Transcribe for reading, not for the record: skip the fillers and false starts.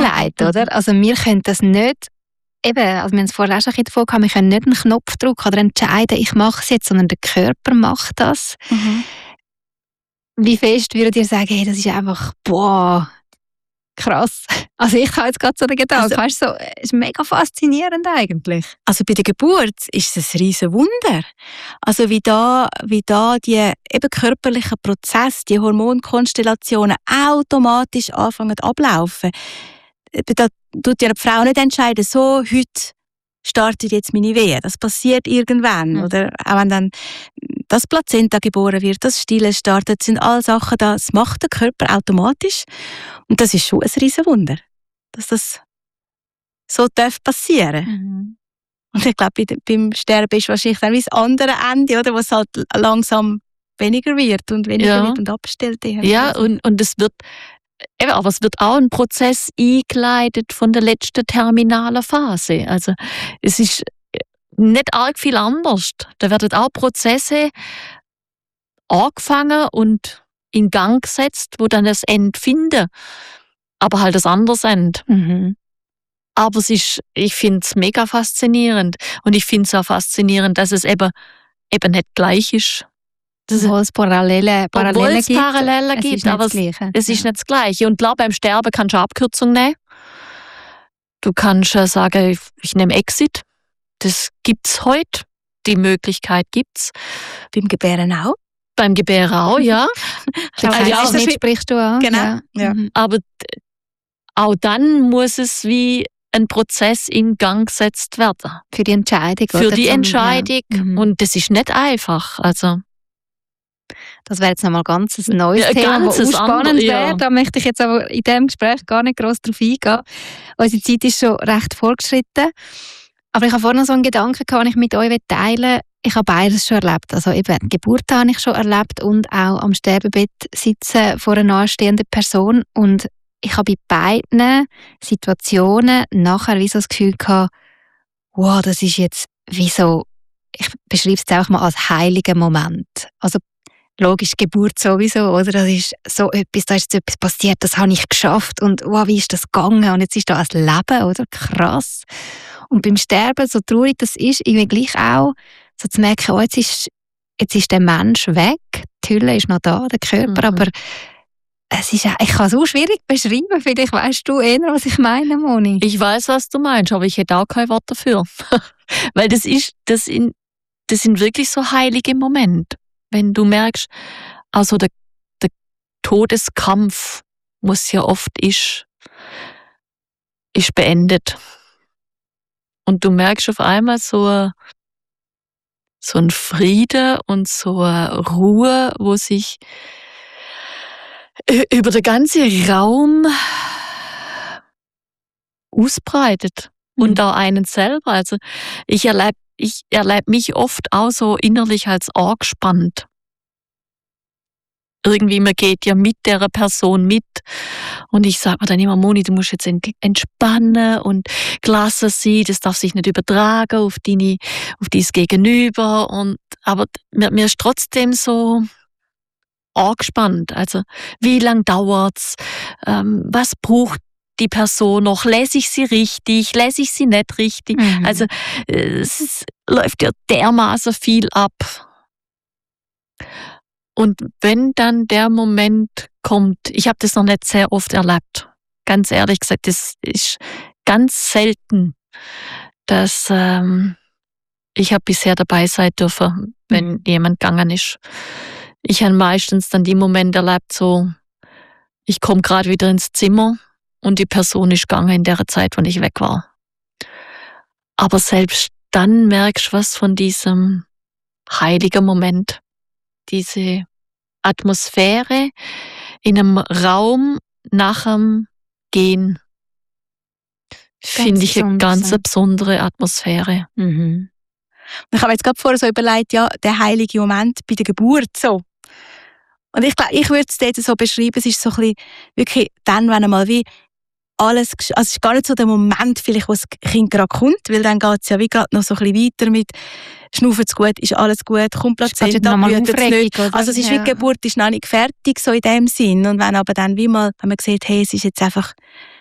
eingeleitet, oder? Also wir können das nicht, eben, also wir haben es vorher auch schon davon gehabt, wir können nicht einen Knopf drücken oder entscheiden, ich mache es jetzt, sondern der Körper macht das. Wie fest würdet ihr sagen, hey, das ist einfach, boah, krass. Also ich habe jetzt gerade so den Gedanken, weißt du, so, ist mega faszinierend eigentlich. Also bei der Geburt ist es ein riesen Wunder. Also wie da die eben körperlichen Prozesse, die Hormonkonstellationen automatisch anfangen ablaufen. Da tut ja die Frau nicht entscheiden, so, heute startet jetzt meine Wehe. Das passiert irgendwann. Oder auch wenn dann das Plazenta geboren wird, das Stillen startet, sind all Sachen, das macht der Körper automatisch. Und das ist schon ein riesen Wunder, dass das so passieren darf. Und ich glaube, beim Sterben ist wahrscheinlich dann wie das andere Ende, oder, wo es halt langsam weniger wird und weniger wird und abstellt. Ja, und es wird, aber es wird auch ein Prozess eingeleitet von der letzten terminalen Phase. Also es ist nicht arg viel anders. Da werden auch Prozesse angefangen und in Gang gesetzt, wo dann das Ende finden. Aber halt das andere Ende. Aber ich finde es mega faszinierend. Und ich finde es auch faszinierend, dass es eben nicht gleich ist. Obwohl es Parallelen gibt, aber es ist nicht nicht das Gleiche. Und klar, beim Sterben kannst du eine Abkürzung nehmen. Du kannst sagen, ich nehme Exit. Das gibt's heute. Die Möglichkeit gibt's. Beim Gebären auch? Beim Gebären auch, ja. Das sprichst du an. Genau. Ja. Aber auch dann muss es wie ein Prozess in Gang gesetzt werden. Für die Entscheidung. Für die Entscheidung. Und das ist nicht einfach. Also das wäre jetzt nochmal ganz ein neues Thema, das auch spannend wäre. Da möchte ich jetzt aber in diesem Gespräch gar nicht gross drauf eingehen. Unsere Zeit ist schon recht fortgeschritten. Aber ich habe vorhin noch so einen Gedanken, den ich mit euch teilen will. Ich habe beides schon erlebt. Also eben die Geburt habe ich schon erlebt und auch am Sterbebett sitzen vor einer nahestehenden Person. Und ich habe bei beiden Situationen nachher wie so das Gefühl gehabt, wow, das ist jetzt wie so, ich beschreibe es jetzt auch mal als heiliger Moment. Also logisch, Geburt sowieso, oder? Das ist so etwas, da ist jetzt etwas passiert, das habe ich geschafft und wow, wie ist das gegangen? Und jetzt ist da ein Leben, oder? Krass. Und beim Sterben, so traurig das ist, irgendwie gleich auch, so zu merken, oh, jetzt ist der Mensch weg, die Hülle ist noch da, der Körper, aber es ist, ich kann es auch schwierig beschreiben, vielleicht weißt du eher, was ich meine, Moni. Ich weiß, was du meinst, aber ich hätte auch kein Wort dafür. Weil das sind wirklich so heilige Momente. Wenn du merkst, also der Todeskampf, was ja oft ist beendet. Und du merkst auf einmal so ein Frieden und so eine Ruhe, wo sich über den ganzen Raum ausbreitet. Und auch einen selber. Also ich erlebe mich oft auch so innerlich als angespannt. Irgendwie, man geht ja mit der Person mit. Und ich sage mir dann immer, Moni, du musst jetzt entspannen und gelassen sein, das darf sich nicht übertragen auf dein Gegenüber. Aber mir ist trotzdem so angespannt. Also, wie lang dauert's? Was braucht die Person noch? Lese ich sie richtig? Lese ich sie nicht richtig? Also, es läuft ja dermaßen viel ab. Und wenn dann der Moment kommt, ich habe das noch nicht sehr oft erlebt, ganz ehrlich gesagt, das ist ganz selten, dass ich habe bisher dabei sein dürfen, wenn jemand gegangen ist. Ich habe meistens dann die Momente erlebt, so, ich komme gerade wieder ins Zimmer und die Person ist gegangen in der Zeit, wo ich weg war. Aber selbst dann merkst du was von diesem heiligen Moment. Diese Atmosphäre in einem Raum nach dem Gehen finde ich eine ganz besondere Atmosphäre. Ich habe jetzt gerade vorher so überlegt, ja, der heilige Moment bei der Geburt so. Und ich glaube, ich würde es dort so beschreiben, es ist so ein bisschen wirklich dann, wenn einmal wie alles, also es ist gar nicht so der Moment vielleicht, wo das Kind gerade kommt, weil dann geht es ja wie gerade noch so ein bisschen weiter mit schnaufen es gut, ist alles gut, kommt Plazenta, blutet es nicht. Also es ist wie die Geburt ist noch nicht fertig, so in dem Sinn. Und wenn aber dann wie mal, wenn man sieht, hey, es ist jetzt einfach